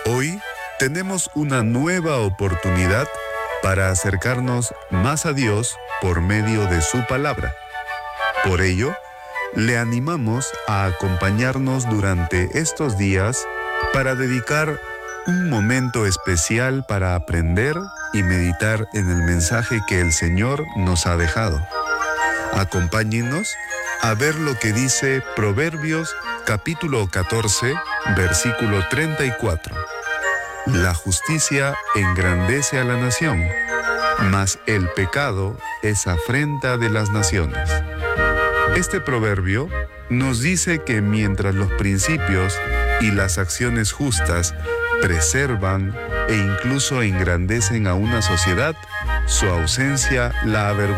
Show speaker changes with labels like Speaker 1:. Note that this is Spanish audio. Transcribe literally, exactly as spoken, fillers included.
Speaker 1: Hoy tenemos una nueva oportunidad para acercarnos más a Dios por medio de su palabra. Por ello, le animamos a acompañarnos durante estos días para dedicar un momento especial para aprender y meditar en el mensaje que el Señor nos ha dejado. Acompáñennos a ver lo que dice Proverbios capítulo catorce, versículo treinta y cuatro. La justicia engrandece a la nación, mas el pecado es afrenta de las naciones. Este proverbio nos dice que mientras los principios y las acciones justas preservan e incluso engrandecen a una sociedad, su ausencia la avergüenza.